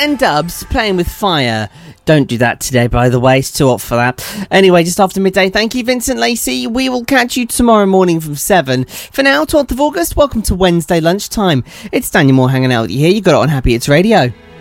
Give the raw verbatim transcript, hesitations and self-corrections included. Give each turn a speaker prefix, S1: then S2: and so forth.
S1: and Dubs playing with fire. Don't do that today, by the way. It's too hot for that. Anyway, just after midday. Thank you, Vincent Lacey. We will catch you tomorrow morning from seven. For now, twelfth of August, welcome to Wednesday lunchtime. It's Daniel Moore hanging out with you here. You got it on Happy Hits Radio.